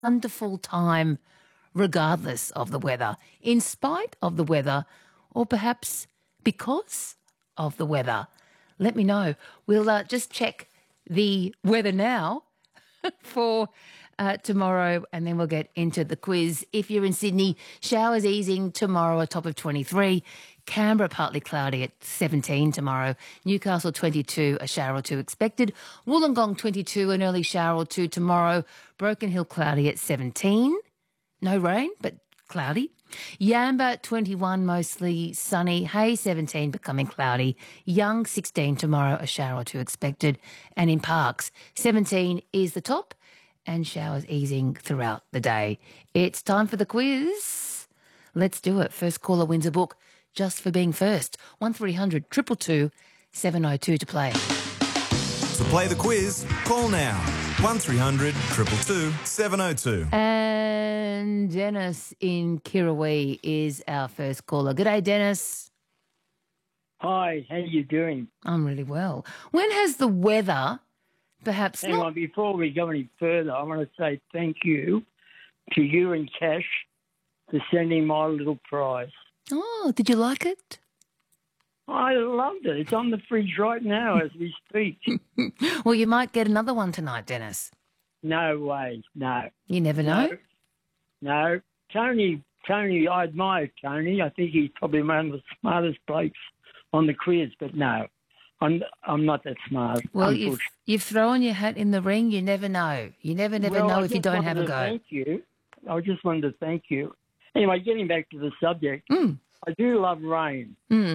wonderful time regardless of the weather, in spite of the weather, or perhaps because of the weather? Let me know. We'll just check the weather now for tomorrow, and then we'll get into the quiz. If you're in Sydney, showers easing tomorrow, a top of 23. Canberra, partly cloudy at 17 tomorrow. Newcastle, 22, a shower or two expected. Wollongong, 22, an early shower or two tomorrow. Broken Hill, cloudy at 17. No rain, but cloudy. Yamba, 21, mostly sunny. Hay, 17, becoming cloudy. Young, 16 tomorrow, a shower or two expected. And in Parkes, 17 is the top, and showers easing throughout the day. It's time for the quiz. Let's do it. First caller wins a book just for being first. 1300 222 702 to play. To play the quiz, call now. 1300 222 702. And Dennis in Kirrawee is our first caller. Good day, Dennis. Hi, how you doing? I'm really well. When has the weather perhaps Hang on, before we go any further, I want to say thank you to you and Cash for sending my little prize. Oh, did you like it? I loved it. It's on the fridge right now as we speak. Well, you might get another one tonight, Dennis. No way, no. You never know. No. Tony, I admire Tony. I think he's probably one of the smartest blokes on the quiz, but no, I'm not that smart. Well, you've thrown your hat in the ring. You never know. You never know if you don't have a go. Thank you. I just wanted to thank you. Anyway, getting back to the subject, I do love rain.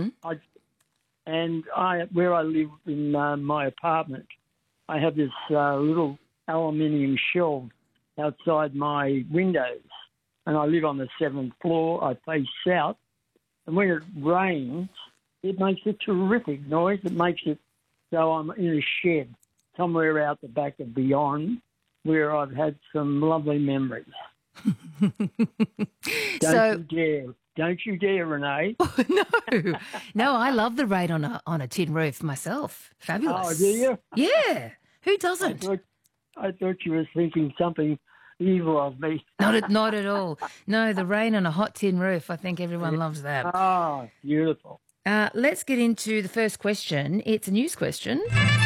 Where I live in my apartment, I have this little aluminium shelf outside my windows, and I live on the 7th floor. I face south, and when it rains, it makes a terrific noise. It makes it so I'm in a shed somewhere out the back of beyond, where I've had some lovely memories. Don't you dare, Renee. No, I love the rain on a tin roof myself. Fabulous. Oh, do you? Yeah. Who doesn't? I thought you were thinking something evil of me. Not at all. No, the rain on a hot tin roof. I think everyone loves that. Oh, beautiful. Let's get into the first question. It's a news question.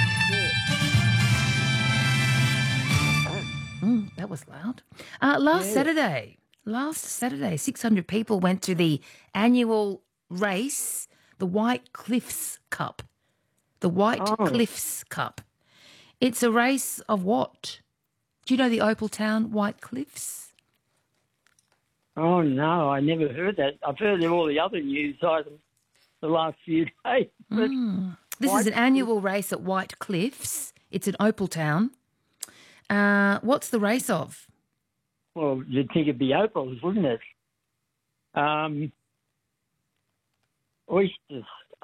That was loud. Last Saturday, 600 people went to the annual race, the White Cliffs Cup. The White Cliffs Cup. It's a race of what? Do you know the Opaltown White Cliffs? Oh, no, I never heard that. I've heard of all the other news items the last few days. But This is an annual race at White Cliffs. It's in Opaltown. What's the race of? Well, you'd think it'd be opals, wouldn't it? Oysters.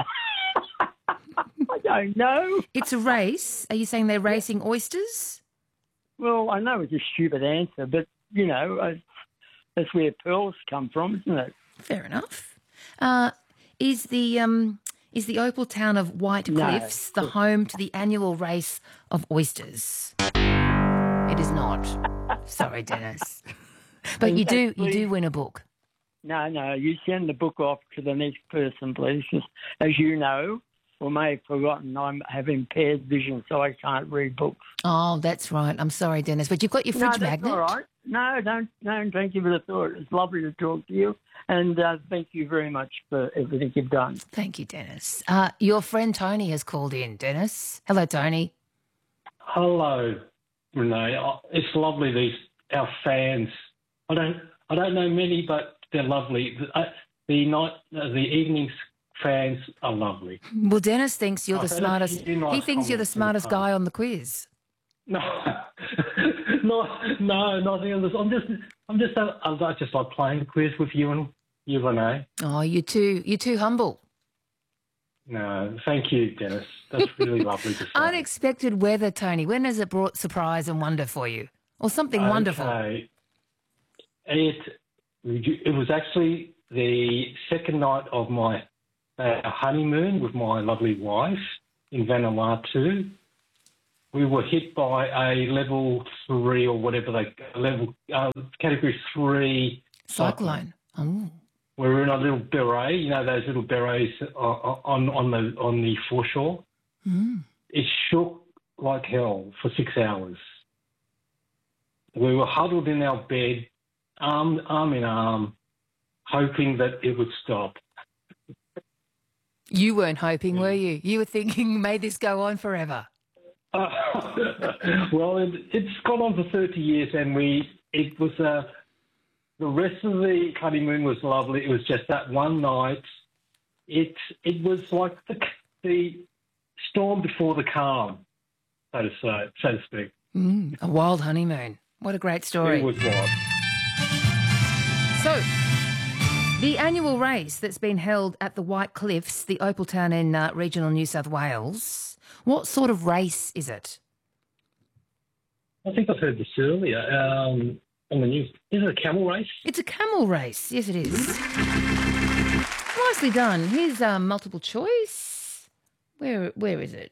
I don't know. It's a race. Are you saying they're racing oysters? Well, I know it's a stupid answer, but, you know, that's where pearls come from, isn't it? Fair enough. Is the Opal town of White Cliffs the home to the annual race of oysters? It is not. Sorry, Dennis. But you do win a book. No, you send the book off to the next person, please. Just, as you know, or may have forgotten, I have impaired vision, so I can't read books. Oh, that's right. I'm sorry, Dennis, but you've got your fridge magnet. No, that's all right. No, don't. Thank you for the thought. It's lovely to talk to you, and thank you very much for everything you've done. Thank you, Dennis. Your friend Tony has called in, Dennis. Hello, Tony. Hello, Renee. It's lovely, our fans. I don't know many, but they're lovely. The evening's fans are lovely. Well, Dennis thinks you're the smartest. He thinks you're the smartest guy on the quiz. No, nothing on this. I just like playing the quiz with you, Renee. Oh, you're too humble. No, thank you, Dennis. That's really lovely to say. Unexpected weather, Tony. When has it brought surprise and wonder for you, or something wonderful? It was actually the second night of my honeymoon with my lovely wife in Vanuatu. we were hit by a level 3 or whatever category 3 Cyclone. Oh. We were in a little beret, you know, those little berets on the foreshore. Mm. It shook like hell for 6 hours. We were huddled in our bed, arm in arm, hoping that it would stop. You weren't hoping, were you? You were thinking, may this go on forever. Well, it's gone on for 30 years, and it was the rest of the honeymoon was lovely. It was just that one night. It was like the storm before the calm, so to speak. A wild honeymoon. What a great story. It was wild. So, the annual race that's been held at the White Cliffs, the Opaltown in regional New South Wales, what sort of race is it? I think I've heard this earlier on the news. Is it a camel race? It's a camel race. Yes, it is. Nicely done. Here's multiple choice. Where is it?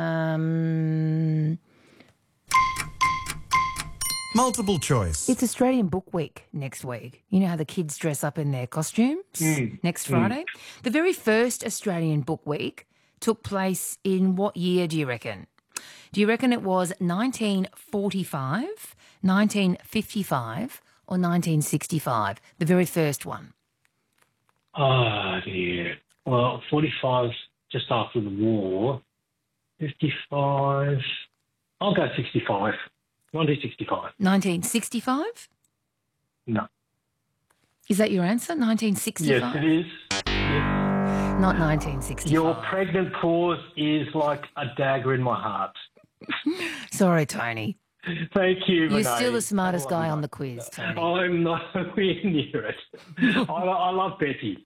Multiple choice. It's Australian Book Week next week. You know how the kids dress up in their costumes next Friday? The very first Australian Book Week took place in what year, do you reckon? Do you reckon it was 1945, 1955 or 1965? The very first one. Oh, dear. Well, 45 just after the war. 55. I'll go 65. 1965. 1965? No. Is that your answer? 1965? Yes, it is. Not 1965. Your pregnant pause is like a dagger in my heart. Sorry, Tony. Thank you, You're Renee. still the smartest guy on the quiz, Tony. I'm nowhere near it. I love Betty.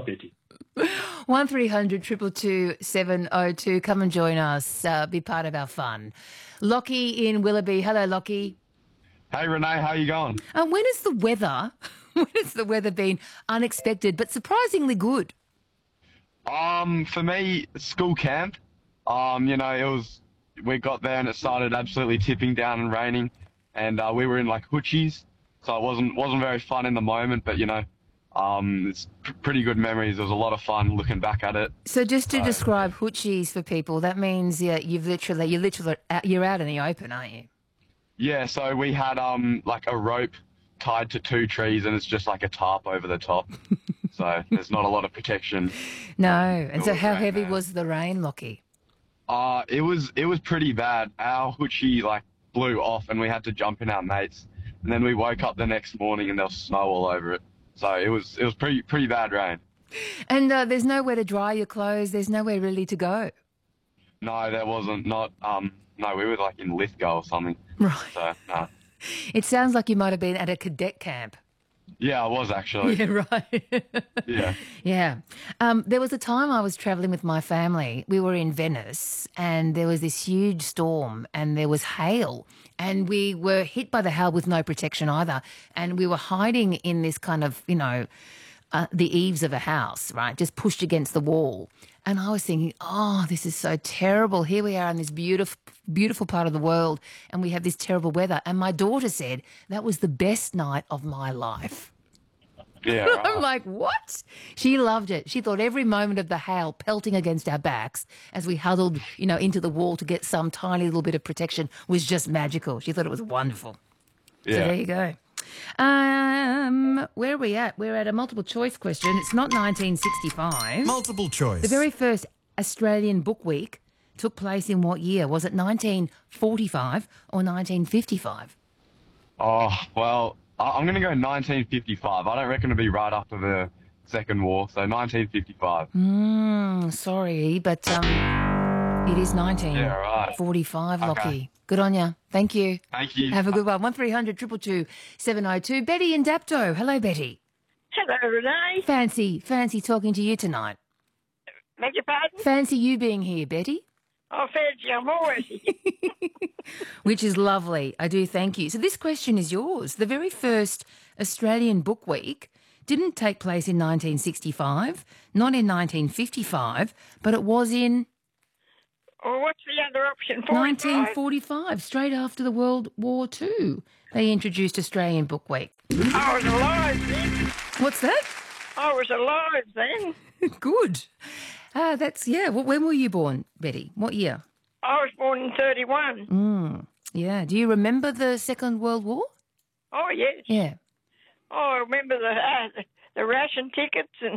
1300 222 702. Come and join us. Be part of our fun. Lockie in Willoughby. Hello, Lockie. Hey, Renee, how you going? When has the weather been unexpected but surprisingly good? For me, school camp. We got there and it started absolutely tipping down and raining, and we were in like hoochies, so it wasn't very fun in the moment, but it's pretty good memories. It was a lot of fun looking back at it. So just to describe hoochies for people, that means you're out in the open, aren't you? Yeah, so we had like a rope tied to 2 trees, and it's just like a tarp over the top. So there's not a lot of protection. No. And so how heavy was the rain, Lockie? It was pretty bad. Our hoochie like blew off, and we had to jump in our mates. And then we woke up the next morning, and there was snow all over it. So it was pretty bad rain. And there's nowhere to dry your clothes. There's nowhere really to go. No, there wasn't. No, we were like in Lithgow or something. Right. So no. It sounds like you might have been at a cadet camp. Yeah, I was actually. Yeah, right. Yeah. Yeah. There was a time I was travelling with my family. We were in Venice and there was this huge storm and there was hail and we were hit by the hail with no protection either. And we were hiding in this kind of, the eaves of a house, right, just pushed against the wall. And I was thinking, oh, this is so terrible. Here we are in this beautiful, beautiful part of the world and we have this terrible weather. And my daughter said that was the best night of my life. Yeah, right. I'm like, what? She loved it. She thought every moment of the hail pelting against our backs as we huddled, into the wall to get some tiny little bit of protection was just magical. She thought it was wonderful. Yeah. So there you go. Where are we at? We're at a multiple choice question. It's not 1965. Multiple choice. The very first Australian Book Week took place in what year? Was it 1945 or 1955? Oh, well, I'm going to go 1955. I don't reckon it'll be right after the Second War, so 1955. Sorry, but it is 1945, Okay. Lockie. Good on you. Thank you. Thank you. Have a good one. 1300 222 702. Betty in Dapto. Hello, Betty. Hello, Renee. Fancy talking to you tonight. Beg your pardon? Fancy you being here, Betty. Oh, fancy, I'm always here. Which is lovely. I do thank you. So this question is yours. The very first Australian Book Week didn't take place in 1965, not in 1955, but it was in... Well, what's the other option? 45? 1945, straight after the World War II, they introduced Australian Book Week. I was alive then. What's that? I was alive then. Good. When were you born, Betty? What year? I was born in 31. Yeah. Do you remember the Second World War? Oh, yes. Yeah. Oh, I remember the ration tickets and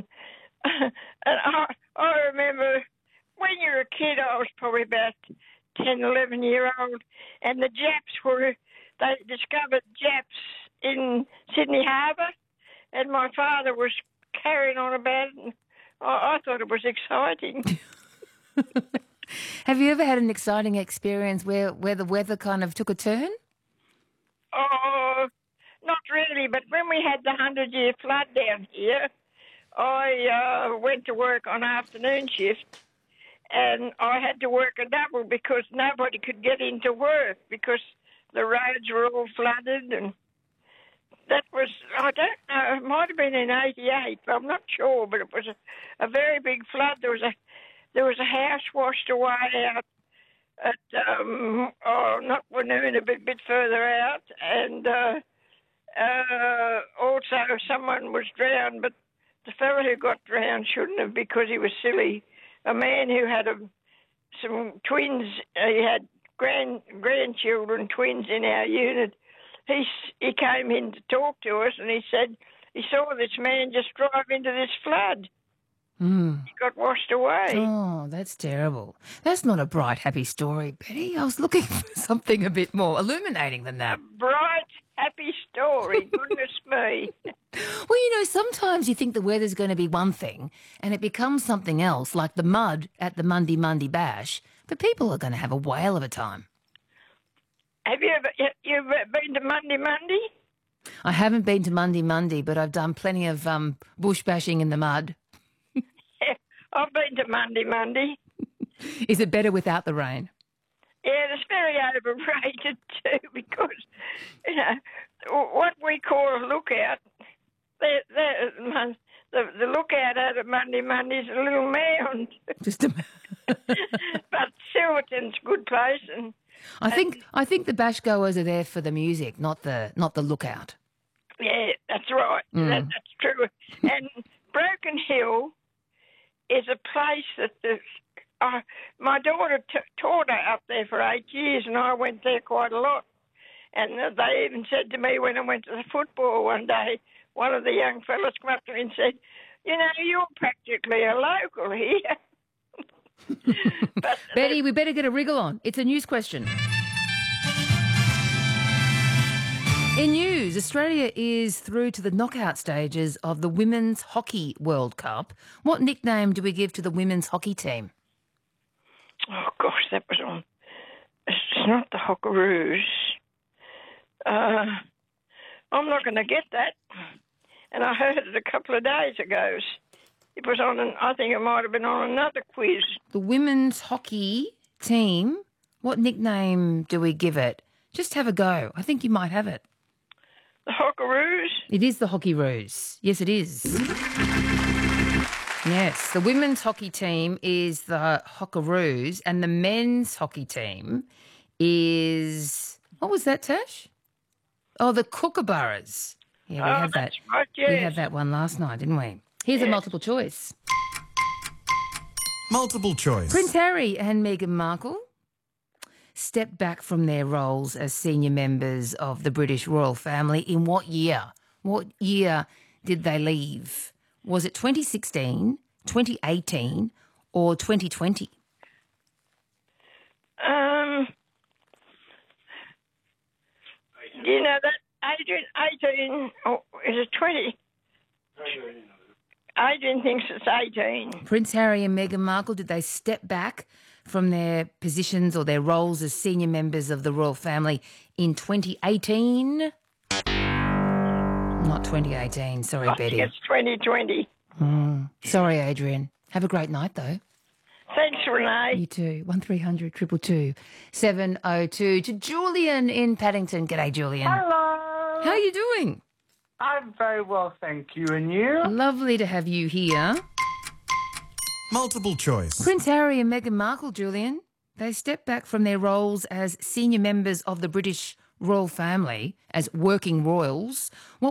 I remember when you were a kid, I was probably about 10, 11-year-old, and they discovered Japs in Sydney Harbour, and my father was carrying on about it, and I thought it was exciting. Have you ever had an exciting experience where the weather kind of took a turn? Oh, not really, but when we had the 100-year flood down here, I went to work on afternoon shift, and I had to work a double because nobody could get into work because the roads were all flooded, and that was, I don't know, it might have been in 88, but I'm not sure, but it was a very big flood. There was a house washed away out at, not Woonona, but a bit further out, and also someone was drowned, but the fellow who got drowned shouldn't have because he was silly. A man who had some twins, he had grandchildren, twins in our unit. He came in to talk to us, and he said he saw this man just drive into this flood. He got washed away. Oh, that's terrible. That's not a bright, happy story, Betty. I was looking for something a bit more illuminating than that. Bright, happy story. Goodness me. Well, sometimes you think the weather's going to be one thing and it becomes something else, like the mud at the Monday Bash, but people are going to have a whale of a time. Have you ever been to Monday? I haven't been to Monday, but I've done plenty of bush bashing in the mud. I've been to Monday. Is it better without the rain? Yeah, it's very overrated too because, what we call a lookout, the lookout out of Monday is a little mound. But Silverton's a good place. And I think the bash goers are there for the music, not the lookout. Yeah, that's right. That's true. And Broken Hill is a place that my daughter taught up there for 8 years, and I went there quite a lot. And they even said to me when I went to the football one day, one of the young fellas came up to me and said, you're practically a local here. But Betty, we better get a wriggle on. It's a news question. In news, Australia is through to the knockout stages of the Women's Hockey World Cup. What nickname do we give to the women's hockey team? Oh, gosh, that was on. It's not the Hockeroos. I'm not going to get that. And I heard it a couple of days ago. It was on, I think it might have been on another quiz. The women's hockey team, what nickname do we give it? Just have a go. I think you might have it. The Hockeroos? It is the Hockeroos. Yes, it is. Yes, the women's hockey team is the Hockeroos and the men's hockey team is... What was that, Tash? Oh, the Kookaburras. Yeah, we had that. That's right, yes. We had that one last night, didn't we? Here's a multiple choice. Multiple choice. Prince Harry and Meghan Markle stepped back from their roles as senior members of the British royal family in what year? What year did they leave? Was it 2016, 2018 or 2020? That 18, or is it 20? Adrian thinks it's 18. Prince Harry and Meghan Markle, did they step back from their positions or their roles as senior members of the royal family in 2018? Not 2018. Sorry, Betty. It's 2020. Sorry, Adrian. Have a great night, though. Thanks, Renee. You too. 1300 222 702. To Julian in Paddington. G'day, Julian. Hello. How are you doing? I'm very well, thank you. And you? Lovely to have you here. Multiple choice. Prince Harry and Meghan Markle, Julian. They stepped back from their roles as senior members of the British royal family, as working royals. What